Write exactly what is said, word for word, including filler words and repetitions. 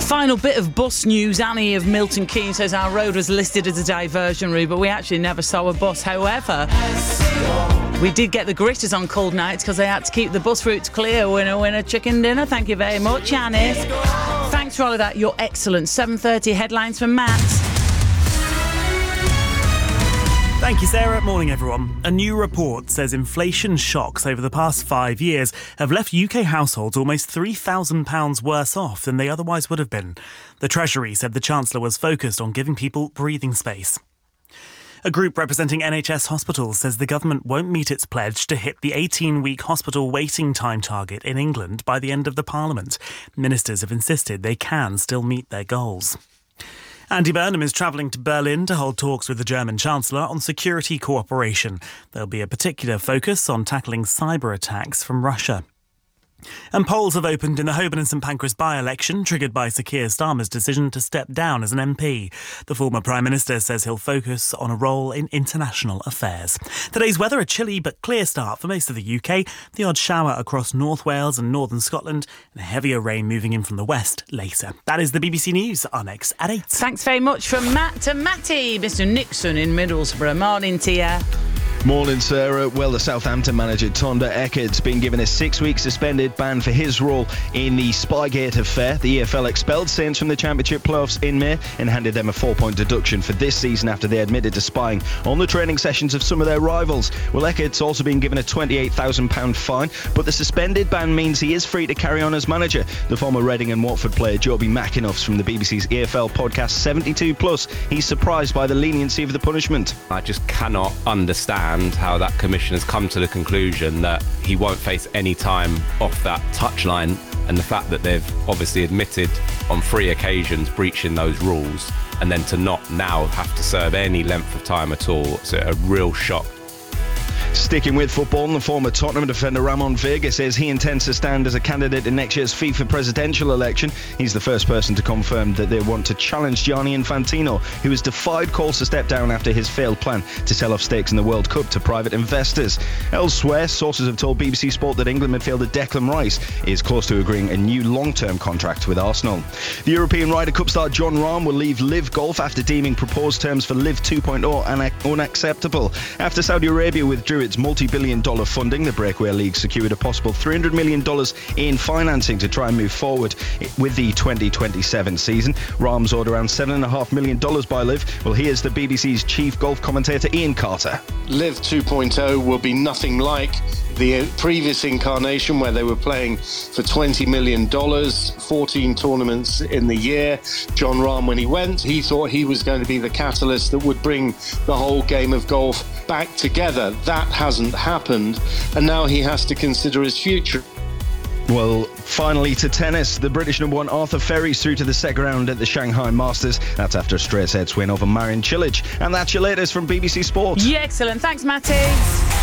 Final bit of bus news. Annie of Milton Keynes says our road was listed as a diversion route, but we actually never saw a bus. However, we did get the gritters on cold nights because they had to keep the bus routes clear. Winner, winner, chicken dinner. Thank you very much, Annie. Thanks for all of that. You're excellent. seven thirty headlines from Matt. Thank you, Sarah. Morning, everyone. A new report says inflation shocks over the past five years have left U K households almost three thousand pounds worse off than they otherwise would have been. The Treasury said the Chancellor was focused on giving people breathing space. A group representing N H S hospitals says the government won't meet its pledge to hit the eighteen-week hospital waiting time target in England by the end of the Parliament. Ministers have insisted they can still meet their goals. Andy Burnham is travelling to Berlin to hold talks with the German Chancellor on security cooperation. There'll be a particular focus on tackling cyber attacks from Russia. And polls have opened in the Holborn and St Pancras by-election, triggered by Sir Keir Starmer's decision to step down as an M P. The former Prime Minister says he'll focus on a role in international affairs. Today's weather, a chilly but clear start for most of the U K. The odd shower across North Wales and northern Scotland, and heavier rain moving in from the west later. That is the B B C News. Our next at eight. Thanks very much from Matt to Matty. Mister Nixon in Middlesbrough. Morning to you. Morning, Sarah. Well, the Southampton manager Tonda Eckert's been given a six-week suspended ban for his role in the Spygate affair. The E F L expelled Saints from the Championship playoffs in May and handed them a four-point deduction for this season after they admitted to spying on the training sessions of some of their rivals. Well, Eckert's also been given a twenty-eight thousand pounds fine, but the suspended ban means he is free to carry on as manager. The former Reading and Watford player Joby McInnes from the B B C's E F L podcast seventy-two plus, he's surprised by the leniency of the punishment. I just cannot understand how that commission has come to the conclusion that he won't face any time off that touchline, and the fact that they've obviously admitted on three occasions breaching those rules, and then to not now have to serve any length of time at all. It's a real shock. Sticking with football, the former Tottenham defender Ramon Vega says he intends to stand as a candidate in next year's FIFA presidential election. He's the first person to confirm that they want to challenge Gianni Infantino, who has defied calls to step down after his failed plan to sell off stakes in the World Cup to private investors. Elsewhere, sources have told B B C Sport that England midfielder Declan Rice is close to agreeing a new long-term contract with Arsenal. The European Ryder Cup star Jon Rahm will leave Liv Golf after deeming proposed terms for Liv two point oh unacceptable. After Saudi Arabia withdrew its multi-billion dollar funding, the Breakaway League secured a possible three hundred million dollars in financing to try and move forward with the twenty twenty-seven season. Rahm's owed around seven point five million dollars by Liv. Well, here's the B B C's chief golf commentator Ian Carter. Liv two point oh will be nothing like the previous incarnation where they were playing for twenty million dollars, fourteen tournaments in the year. Jon Rahm, when he went, he thought he was going to be the catalyst that would bring the whole game of golf back together. That hasn't happened, and now he has to consider his future. Well, finally to tennis. The British number one Arthur Ferry's through to the second round at the Shanghai Masters. That's after a straight set win over Marin Cilic. And that's your latest from B B C Sport. Yeah, excellent. Thanks, Matty.